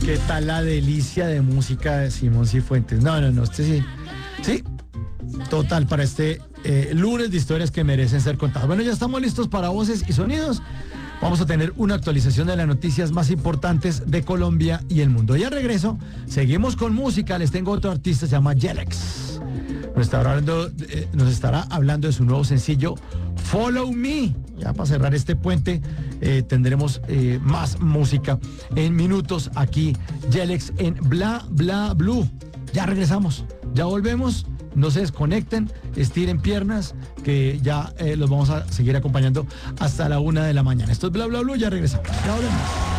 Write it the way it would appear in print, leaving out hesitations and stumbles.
¿Qué tal la delicia de música de Simón Cifuentes? No, este sí. Sí, total, para este lunes de historias que merecen ser contadas. Bueno, ya estamos listos para voces y sonidos. Vamos a tener una actualización de las noticias más importantes de Colombia y el mundo. Y al regreso, seguimos con música. Les tengo otro artista, se llama Yelex. Nos estará hablando de su nuevo sencillo, Follow Me. Ya para cerrar este puente, tendremos más música en minutos aquí. Yelex en Bla Bla Blue. Ya regresamos, ya volvemos. No se desconecten, estiren piernas, que ya los vamos a seguir acompañando hasta la 1 de la mañana. Esto es Bla Bla Blue, ya regresamos. Ya volvemos.